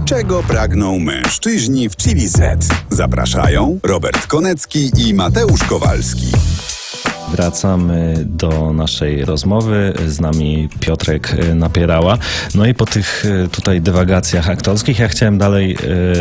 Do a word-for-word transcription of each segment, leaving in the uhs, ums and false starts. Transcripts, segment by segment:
Czego pragną mężczyźni w Chili Z? Zapraszają Robert Konecki i Mateusz Kowalski. Wracamy do naszej rozmowy. Z nami Piotrek Napierała. No i po tych tutaj dywagacjach aktorskich ja chciałem dalej,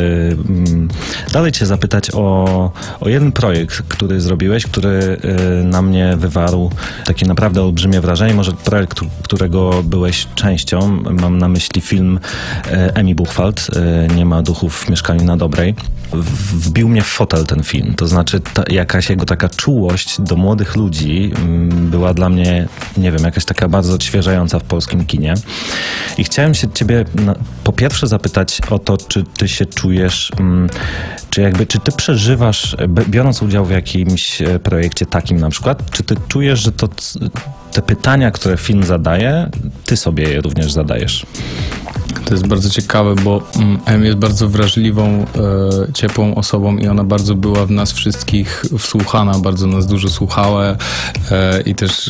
yy, dalej cię zapytać o, o jeden projekt, który zrobiłeś, który yy, na mnie wywarł takie naprawdę olbrzymie wrażenie. Może projekt, którego byłeś częścią. Mam na myśli film yy, Emi Buchwald, yy, Nie ma duchów w mieszkaniu na Dobrej. Wbił mnie w fotel ten film. To znaczy ta, jakaś jego taka czułość do młodych ludzi była dla mnie, nie wiem, jakaś taka bardzo odświeżająca w polskim kinie. I chciałem się ciebie no, po pierwsze zapytać o to, czy ty się czujesz, czy jakby, czy ty przeżywasz, biorąc udział w jakimś projekcie takim na przykład, czy ty czujesz, że to te pytania, które film zadaje, ty sobie je również zadajesz? To jest bardzo ciekawe, bo Em jest bardzo wrażliwą, e, ciepłą osobą i ona bardzo była w nas wszystkich wsłuchana, bardzo nas dużo słuchała e, i też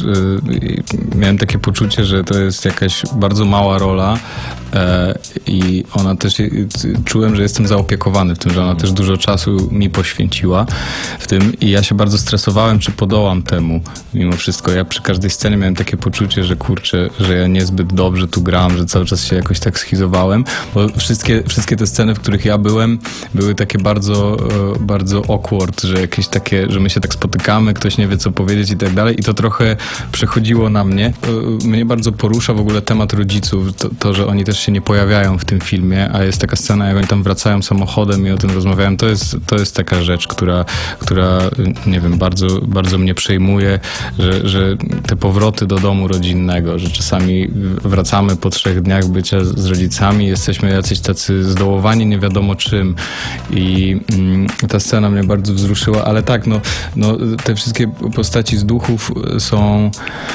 e, miałem takie poczucie, że to jest jakaś bardzo mała rola e, i ona też, czułem, że jestem zaopiekowany w tym, że ona też dużo czasu mi poświęciła w tym i ja się bardzo stresowałem, czy podołam temu mimo wszystko. Ja przy każdej scenie miałem takie poczucie, że kurczę, że ja niezbyt dobrze tu gram, że cały czas się jakoś tak schizowałem, bo wszystkie, wszystkie te sceny, w których ja byłem, były takie bardzo, bardzo awkward, że jakieś takie, że my się tak spotykamy, ktoś nie wie co powiedzieć i tak dalej i to trochę przechodziło na mnie. Mnie bardzo porusza w ogóle temat rodziców, to, to, że oni też się nie pojawiają w tym filmie, a jest taka scena, jak oni tam wracają samochodem i o tym rozmawiają, to jest, to jest taka rzecz, która, która nie wiem, bardzo, bardzo mnie przejmuje, że, że te powroty do domu rodzinnego, że czasami wracamy po trzech dniach bycia z rodzicami, jesteśmy jacyś tacy zdołowani nie wiadomo czym i mm, ta scena mnie bardzo wzruszyła, ale tak, no, no te wszystkie postaci z duchów są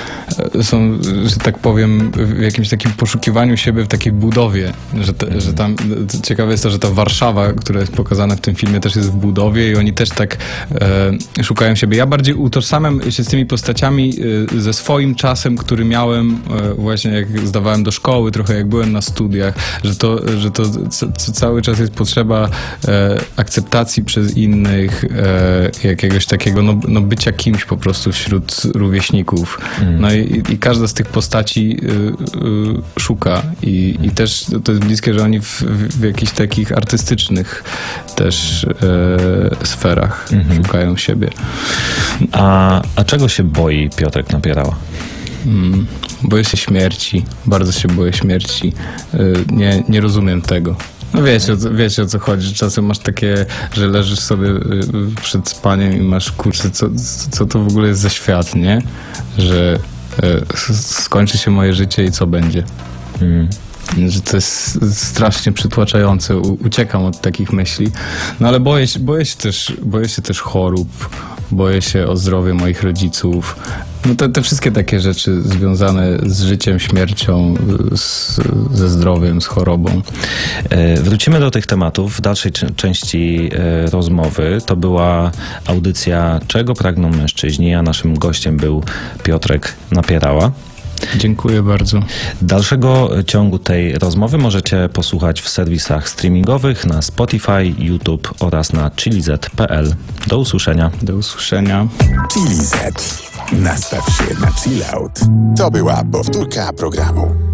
są, że tak powiem, w jakimś takim poszukiwaniu siebie w takiej budowie, że, te, że tam, ciekawe jest to, że ta Warszawa, która jest pokazana w tym filmie, też jest w budowie i oni też tak e, szukają siebie. Ja bardziej utożsamiam się z tymi postaciami e, ze swoim czasem, który miałem e, właśnie jak zdawałem do szkoły, trochę jak byłem na studiach, że to, że to c- c- cały czas jest potrzeba e, akceptacji przez innych, e, jakiegoś takiego, no, no bycia kimś po prostu wśród rówieśników. No i I, i każda z tych postaci y, y, szuka I, i też to jest bliskie, że oni w, w jakichś takich artystycznych też y, sferach mhm. szukają siebie. A, a czego się boi Piotrek Napierała? Hmm, boję się śmierci, bardzo się boję śmierci. Y, nie, nie rozumiem tego. No wiecie, wiecie o co chodzi, że czasem masz takie, że leżysz sobie przed spaniem i masz, kurczę, co, co to w ogóle jest za świat, nie? Że skończy się moje życie i co będzie. Hmm. Że to jest strasznie przytłaczające. U- uciekam od takich myśli. No ale boję się, boję się też, boję się też chorób, boję się o zdrowie moich rodziców. No te, te wszystkie takie rzeczy związane z życiem, śmiercią, z, ze zdrowiem, z chorobą. Wrócimy do tych tematów w dalszej c- części e, rozmowy. To była audycja Czego pragną mężczyźni, a naszym gościem był Piotrek Napierała. Dziękuję bardzo. Dalszego ciągu tej rozmowy możecie posłuchać w serwisach streamingowych na Spotify, YouTube oraz na chili z kropka p l. Do usłyszenia. Do usłyszenia. Chili Z. Nastaw się na chill out. To była powtórka programu.